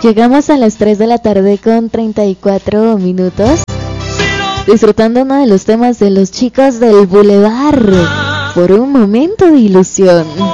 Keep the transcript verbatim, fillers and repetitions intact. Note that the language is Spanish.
Llegamos a las tres de la tarde con treinta y cuatro minutos, disfrutando uno de los temas de los chicos del Boulevard, Por un momento de ilusión.